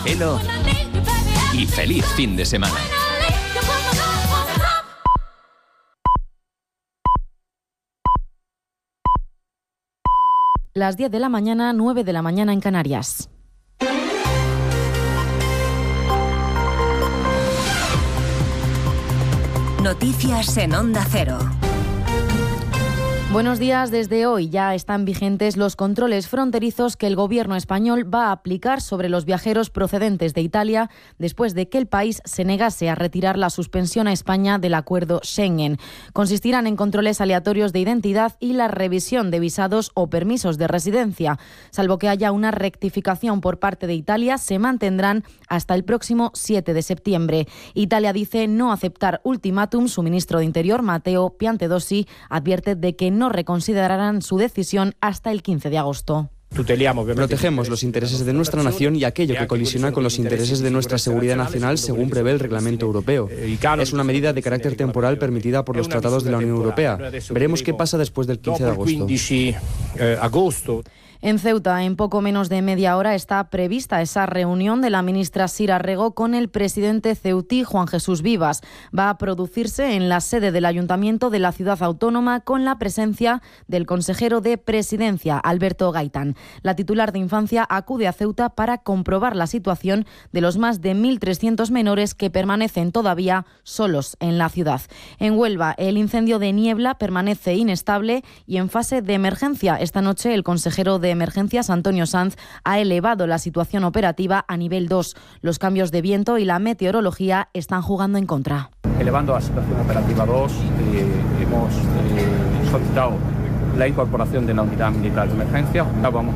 Hello y feliz fin de semana. Las 10 de la mañana, 9 de la mañana en Canarias. Noticias en Onda Cero. Buenos días. Desde hoy ya están vigentes los controles fronterizos que el Gobierno español va a aplicar sobre los viajeros procedentes de Italia después de que el país se negase a retirar la suspensión a España del acuerdo Schengen. Consistirán en controles aleatorios de identidad y la revisión de visados o permisos de residencia. Salvo que haya una rectificación por parte de Italia, se mantendrán hasta el próximo 7 de septiembre. Italia dice no aceptar ultimátum. Su ministro de Interior, Matteo Piantedosi, advierte de que no reconsiderarán su decisión hasta el 15 de agosto. Protegemos los intereses de nuestra nación y aquello que colisiona con los intereses de nuestra seguridad nacional según prevé el reglamento europeo. Es una medida de carácter temporal permitida por los tratados de la Unión Europea. Veremos qué pasa después del 15 de agosto. En Ceuta, en poco menos de media hora, está prevista esa reunión de la ministra Sira Rego con el presidente ceutí, Juan Jesús Vivas. Va a producirse en la sede del Ayuntamiento de la ciudad autónoma con la presencia del consejero de Presidencia, Alberto Gaitán. La titular de Infancia acude a Ceuta para comprobar la situación de los más de 1.300 menores que permanecen todavía solos en la ciudad. En Huelva, el incendio de Niebla permanece inestable y en fase de emergencia. Esta noche, el consejero de Emergencias, Antonio Sanz, ha elevado la situación operativa a nivel 2. Los cambios de viento y la meteorología están jugando en contra. Elevando la situación operativa 2, hemos solicitado la incorporación de la unidad militar de emergencia. Vamos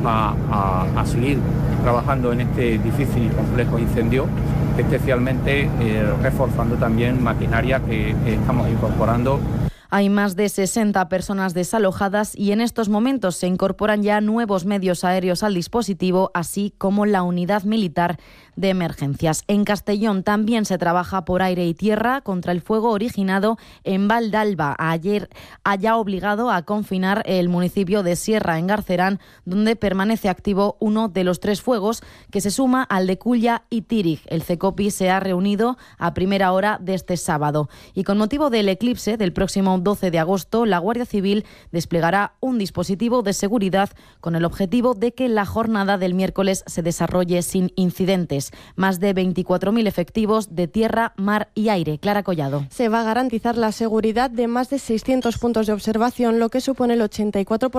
a seguir trabajando en este difícil y complejo incendio, especialmente reforzando también maquinaria que estamos incorporando. Hay más de 60 personas desalojadas y en estos momentos se incorporan ya nuevos medios aéreos al dispositivo, así como la unidad militar de emergencias. En Castellón también se trabaja por aire y tierra contra el fuego originado en Valdalba. Ayer haya obligado a confinar el municipio de Sierra, en Garcerán, donde permanece activo uno de los 3 fuegos que se suma al de Culla y Tírig. El CECOPI se ha reunido a primera hora de este sábado. Y con motivo del eclipse del próximo 12 de agosto, la Guardia Civil desplegará un dispositivo de seguridad con el objetivo de que la jornada del miércoles se desarrolle sin incidentes. Más de 24.000 efectivos de tierra, mar y aire. Clara Collado. Se va a garantizar la seguridad de más de 600 puntos de observación, lo que supone el 84%